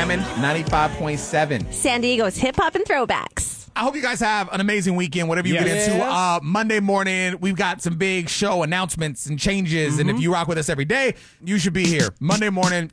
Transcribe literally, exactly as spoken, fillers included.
Jammin' ninety-five point seven. San Diego's hip hop and throwbacks. I hope you guys have an amazing weekend, whatever you Yes. get into. Yes. Uh, Monday morning, we've got some big show announcements and changes. Mm-hmm. And if you rock with us every day, you should be here. Monday morning,